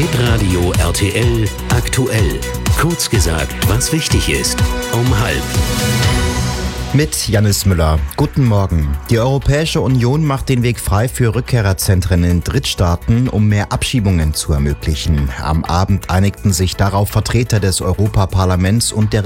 Hitradio RTL aktuell. Kurz gesagt, was wichtig ist. Um 12:30. Mit Jannis Müller. Guten Morgen. Die Europäische Union macht den Weg frei für Rückkehrerzentren in Drittstaaten, um mehr Abschiebungen zu ermöglichen. Am Abend einigten sich darauf Vertreter des Europaparlaments und der